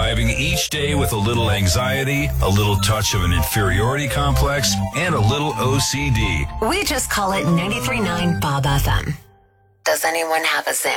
driving each day with a little anxiety, a little touch of an inferiority complex, and a little OCD. We just call it 93.9 Bob FM. Does anyone have a Xanax?